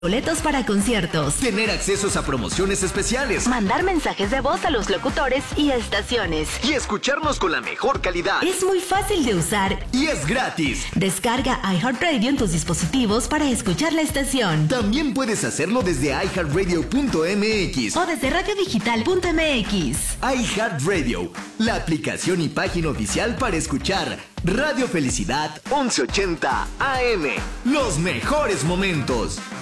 boletos para conciertos, tener accesos a promociones especiales, mandar mensajes de voz a los locutores y estaciones y escucharnos con la mejor calidad. Es muy fácil de usar y es gratis. Descarga iHeartRadio en tus dispositivos para escuchar la estación. También puedes hacerlo desde iHeartRadio.mx o desde radiodigital.mx. iHeartRadio, la aplicación y página oficial para escuchar Radio Felicidad 1180 AM. Los mejores momentos.